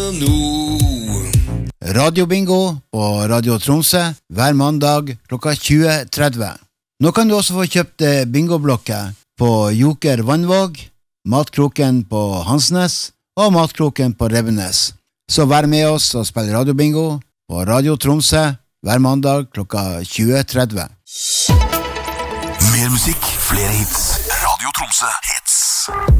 Radiobingo på Radio Tromsø hver mandag klokka 20.30. Nå kan du også få kjøpt bingoblokker på Joker Vannvåg, Matkroken på Hansnes og Matkroken på Revenes. Så vær med oss og spill radiobingo på Radio Tromsø hver mandag klokka 20.30. Mer musikk, flere hits. Radio Tromsø hits.